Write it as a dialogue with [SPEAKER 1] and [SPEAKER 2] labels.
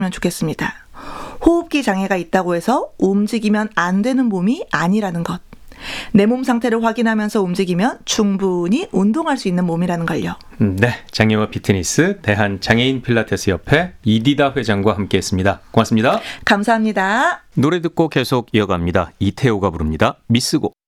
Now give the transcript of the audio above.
[SPEAKER 1] 좋겠습니다. 호흡기 장애가 있다고 해서 움직이면 안 되는 몸이 아니라는 것. 내 몸 상태를 확인하면서 움직이면 충분히 운동할 수 있는 몸이라는 걸요.
[SPEAKER 2] 네, 장애와 피트니스 대한장애인 필라테스 협회 이디다 회장과 함께했습니다. 고맙습니다.
[SPEAKER 1] 감사합니다.
[SPEAKER 2] 노래 듣고 계속 이어갑니다. 이태호가 부릅니다. 미쓰고.